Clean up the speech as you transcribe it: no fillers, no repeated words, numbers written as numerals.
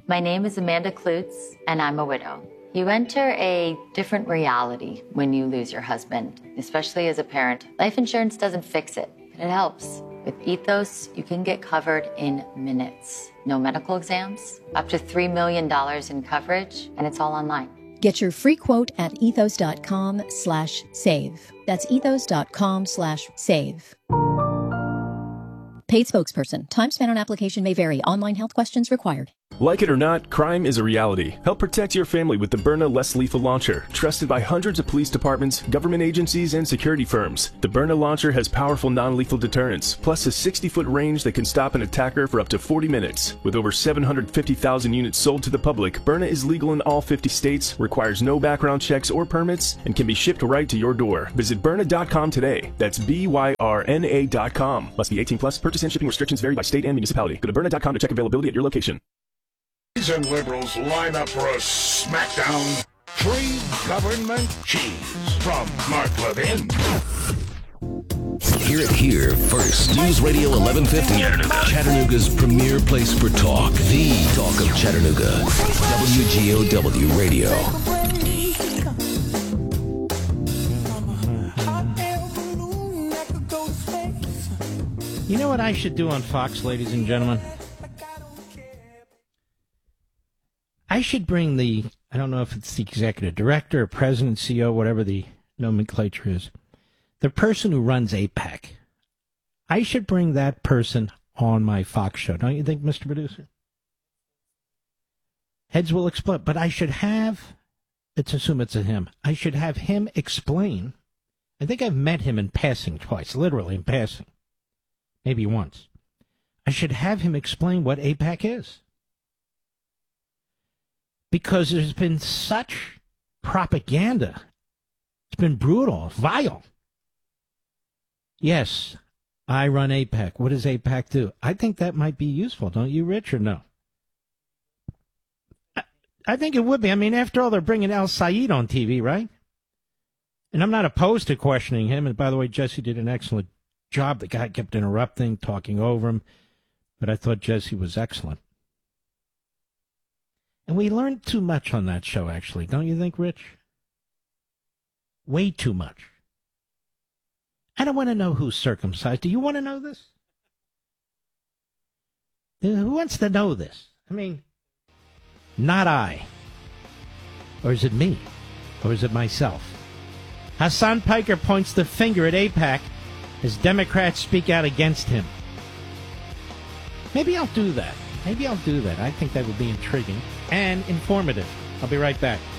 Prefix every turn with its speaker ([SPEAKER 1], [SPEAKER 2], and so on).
[SPEAKER 1] My name is Amanda Klutz, and I'm a widow. You enter a different reality when you lose your husband, especially as a parent. Life insurance doesn't fix it, but it helps. With Ethos, you can get covered in minutes. No medical exams, up to $3 million in coverage, and it's all online.
[SPEAKER 2] Get your free quote at ethos.com/save. That's ethos.com/save. Paid spokesperson. Time spent on application may vary. Online health questions required.
[SPEAKER 3] Like it or not, crime is a reality. Help protect your family with the Byrna Less Lethal Launcher, trusted by hundreds of police departments, government agencies, and security firms. The Byrna launcher has powerful non-lethal deterrence, plus a 60-foot range that can stop an attacker for up to 40 minutes. With over 750,000 units sold to the public, Byrna is legal in all 50 states, requires no background checks or permits, and can be shipped right to your door. Visit Byrna.com today. That's BYRNA.com. Must be 18 plus. Purchase and shipping restrictions vary by state and municipality. Go to Byrna.com to check availability at your location.
[SPEAKER 4] And liberals line up for a smackdown. Free government cheese from Mark Levin.
[SPEAKER 5] Hear it here first. News Radio 1150, Chattanooga's premier place for talk. The talk of Chattanooga. WGOW Radio.
[SPEAKER 6] You know what I should do on Fox, ladies and gentlemen? I should bring I don't know if it's the executive director or president, CEO, whatever the nomenclature is, the person who runs AIPAC. I should bring that person on my Fox show. Don't you think, Mr. Producer? Heads will explode. But I should let's assume it's a him. I should have him explain. I think I've met him in passing twice, literally in passing. Maybe once. I should have him explain what AIPAC is. Because there's been such propaganda. It's been brutal, vile. Yes, I run AIPAC. What does AIPAC do? I think that might be useful, don't you, Rich, or no? I think it would be. I mean, after all, they're bringing Al Saeed on TV, right? And I'm not opposed to questioning him. And by the way, Jesse did an excellent job. The guy kept interrupting, talking over him. But I thought Jesse was excellent. And we learned too much on that show, actually. Don't you think, Rich? Way too much. I don't want to know who's circumcised. Do you want to know this? Who wants to know this? I mean, not I. Or is it me? Or is it myself? Hassan Piker points the finger at AIPAC as Democrats speak out against him. Maybe I'll do that. I think that would be intriguing and informative. I'll be right back.